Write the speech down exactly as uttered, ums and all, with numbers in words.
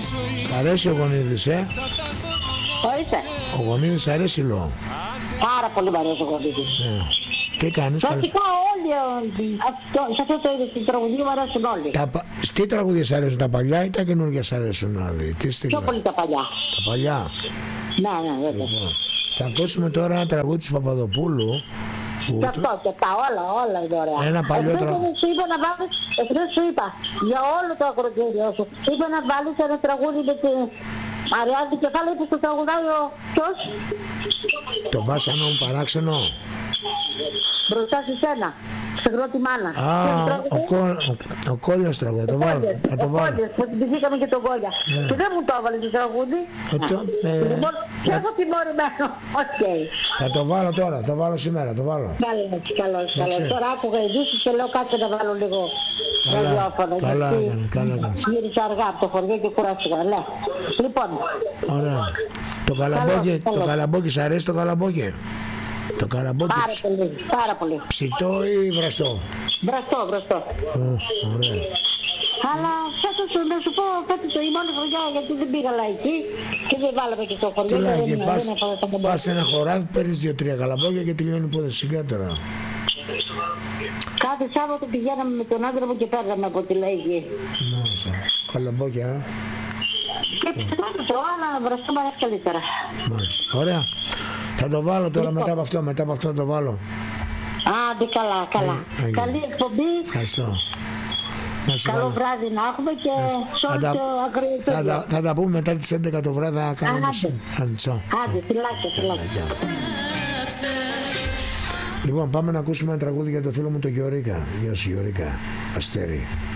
Σ' αρέσει ο Γονίδης, ε? Ορίστε. Ο Γονίδης αρέσει, λέω. Πάρα πολύ μ' αρέσει ο Γονίδης. Ναι. Τι κάνεις, καλώς? Βασικά όλοι, ε, αυτό, σε αυτό το είδος της τραγουδίου μου αρέσουν όλοι. Τα, πα- τι τραγούδια σ' αρέσουν, τα παλιά ή τα καινούργια σ' αρέσουν, δηλαδή? Τι στυλ? Πιο πολύ τα παλιά. Τα παλιά. Ναι, ναι, βέβαια. Λοιπόν, θα ακούσουμε τώρα ένα τραγούδι της Παπαδοπούλου. Που... Και αυτό και τα όλα, όλα είναι ωραία. Ένα παλιό Εχθές τρα- σου είπα να βάλεις, εχθές σου είπα, για όλο το ακροτήριο σου, είπα να βάλεις ένα τραγούδι με την Αριάδη Κεφάλα, είπες το τραγουδάει ο ποιος? Το βάσανο μου παράξενο. Μπροστά σε σένα, ξεχνώ τη μάνα. Α, Ποιος ο, τραγουδάει? Κο- ο, ο Κόλλιας τραγούδι, το βάλω. Κόλλιες, Θα το ο βάλω. Κόλλιες, που την πηγήκαμε και τον Κόλλια. Ναι. Και δεν μου το έβαλε το τραγούδι. Ε, το, ε, Λοιπόν, και θα- έχω τιμωρημένο. Οκ. Θα το βάλω τώρα, το βάλω σήμερα, το βάλω. Καλώς, καλώς, Εντάξει. καλώς. Τώρα άκουγα ειδήσεις και λέω κάτσε να βάλω λίγο Καλά, ραδιόφωνο. καλά γιατί έκανες, καλά έκανες. Γύρισα αργά από το χωριό και κουράστηκα. Ναι. Λοιπόν, Ωραία. Το καλαμπόκι, Καλό, το καλό. καλαμπόκι σ' αρέσει το καλαμπόκι? Το καλαμπόκι πάρα ψ- πολύ, πάρα πολύ. ψητό ή βραστό? Μπραστό, μπραστό. Ε, ωραία. Αλλά φέτος να σου πω, φέτος η μόνη χρονιά γιατί δεν πήγα λαϊκή και δεν βάλαμε και στο χωριό. Τι δεν λέγε, ήμουν, πας, δεν έφαγα τα κομπιά. πας σε ένα χωράφι, παίρνεις δύο-τρία καλαμπόκια και τελειώνει η υπόθεση. Σιγά τώρα. Κάθε Σάββατο πηγαίναμε με τον άντρα μου και παίρναμε από τη λαϊκή. Μάλιστα. Καλαμπόκια, ε. Και πιστεύω το άλλο μπροστά μου αρέσει καλύτερα. Μάλιστα. Ωραία. Θα το βάλω τώρα μετά από αυτό, μετά από αυτό θα το βάλω. Άντε καλά, καλά. Ε, έγινε. Καλή εκπομπή. Ευχαριστώ. Να είσαι Καλό καλά. βράδυ να έχουμε και σε Θα όλο τα, το θα, τα, ακροατήριο. θα τα πούμε μετά τις έντεκα το βράδυ, θα κάνουμε Άντε. συ- Άντε, τσάου, Άντε, τσάου. φυλάκια, φυλάκια. Λοιπόν, πάμε να ακούσουμε ένα τραγούδι για το φίλο μου τον Γιωρίκα. Γεια σου Γιωρίκα, Αστέρι.